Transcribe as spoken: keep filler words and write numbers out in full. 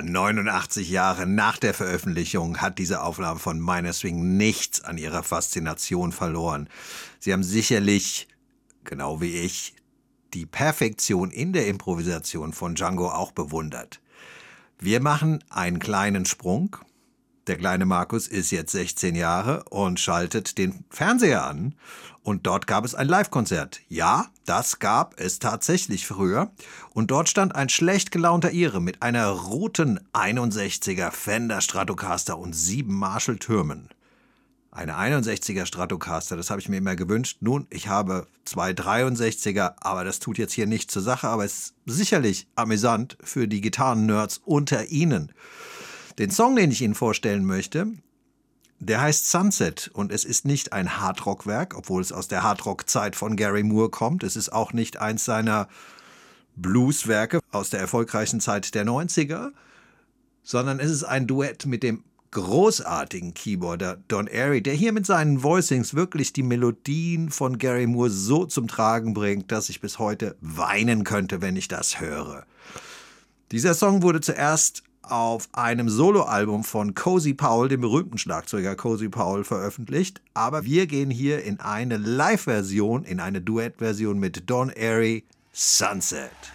neunundachtzig Jahre nach der Veröffentlichung hat diese Aufnahme von Minor Swing nichts an ihrer Faszination verloren. Sie haben sicherlich, genau wie ich, die Perfektion in der Improvisation von Django auch bewundert. Wir machen einen kleinen Sprung. Der kleine Markus ist jetzt sechzehn Jahre und schaltet den Fernseher an. Und dort gab es ein Live-Konzert. Ja, das gab es tatsächlich früher. Und dort stand ein schlecht gelaunter Ire mit einer roten einundsechziger Fender Stratocaster und sieben Marshall-Türmen. Eine einundsechziger Stratocaster, das habe ich mir immer gewünscht. Nun, ich habe zwei dreiundsechziger, aber das tut jetzt hier nichts zur Sache. Aber es ist sicherlich amüsant für die Gitarren-Nerds unter Ihnen. Den Song, den ich Ihnen vorstellen möchte, der heißt Sunset und es ist nicht ein Hardrock-Werk, obwohl es aus der Hardrock-Zeit von Gary Moore kommt. Es ist auch nicht eins seiner Blues-Werke aus der erfolgreichen Zeit der neunziger, sondern es ist ein Duett mit dem großartigen Keyboarder Don Airey, der hier mit seinen Voicings wirklich die Melodien von Gary Moore so zum Tragen bringt, dass ich bis heute weinen könnte, wenn ich das höre. Dieser Song wurde zuerst auf einem Soloalbum von Cozy Powell, dem berühmten Schlagzeuger Cozy Powell, veröffentlicht. Aber wir gehen hier in eine Live-Version, in eine Duettversion mit Don Airey, Sunset.